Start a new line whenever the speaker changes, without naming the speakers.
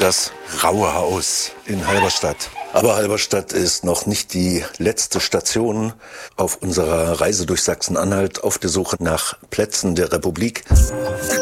das Raue Haus in Halberstadt. Aber Halberstadt ist noch nicht die letzte Station auf unserer Reise durch Sachsen-Anhalt auf der Suche nach Plätzen der Republik.